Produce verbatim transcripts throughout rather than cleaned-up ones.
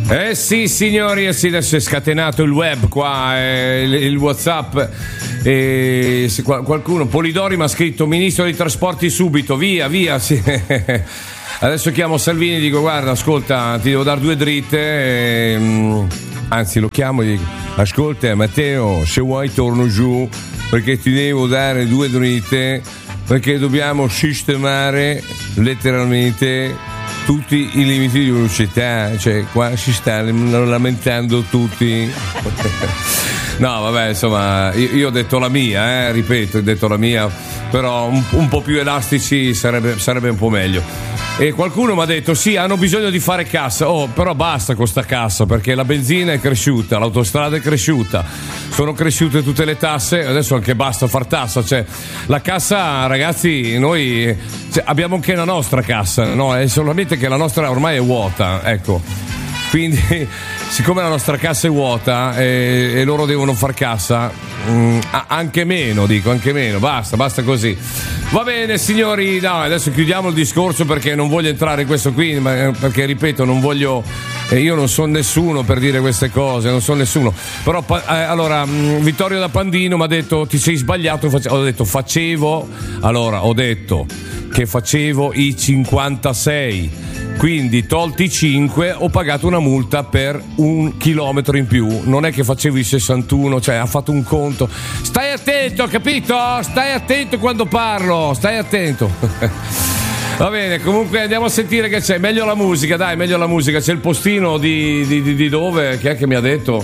Eh sì signori, eh sì, adesso è scatenato il web qua, eh, il, il WhatsApp, eh, se qualcuno, Polidori mi ha scritto ministro dei trasporti subito, via via, sì. Adesso chiamo Salvini e dico guarda ascolta ti devo dare due dritte, eh, anzi lo chiamo e dico ascolta Matteo se vuoi torno giù perché ti devo dare due dritte perché dobbiamo sistemare letteralmente tutti i limiti di velocità, cioè qua si stanno lamentando tutti. No vabbè insomma io, io ho detto la mia, eh, ripeto ho detto la mia, però un, un po' più elastici sarebbe, sarebbe un po' meglio. E qualcuno mi ha detto sì hanno bisogno di fare cassa, oh però basta con sta cassa perché la benzina è cresciuta, l'autostrada è cresciuta, sono cresciute tutte le tasse, adesso anche basta far tassa, cioè la cassa ragazzi noi cioè, abbiamo anche la nostra cassa, no? È solamente che la nostra ormai è vuota, ecco, quindi siccome la nostra cassa è vuota e, e loro devono far cassa mh, anche meno, dico anche meno, basta, basta così. Va bene signori, no, adesso chiudiamo il discorso perché non voglio entrare in questo qui, ma, perché ripeto non voglio, eh, io non sono nessuno per dire queste cose, non sono nessuno, però eh, allora mh, Vittorio da Pandino mi ha detto ti sei sbagliato, ho detto facevo, allora ho detto che facevo i cinquantasei, quindi tolti i cinque ho pagato una multa per un chilometro in più, non è che facevo i sessantuno, cioè ha fatto un conto, stai attento, capito? Stai attento quando parlo, stai attento. Va bene, comunque andiamo a sentire che c'è, meglio la musica, dai, meglio la musica, c'è il postino di, di, di, di dove, che è che mi ha detto?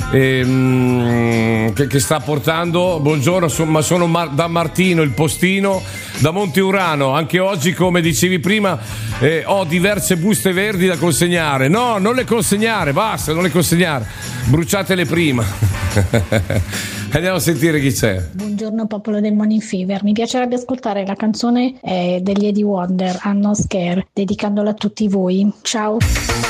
Ehm, che, che sta portando buongiorno so, ma sono Mar- da Martino il postino da Monte Urano, anche oggi come dicevi prima eh, ho diverse buste verdi da consegnare, no non le consegnare, basta non le consegnare, bruciatele prima. Andiamo a sentire chi c'è. Buongiorno popolo del Morning Fever, mi piacerebbe ascoltare la canzone eh, degli Eddie Wonder, I'm Not Scared, dedicandola a tutti voi, ciao.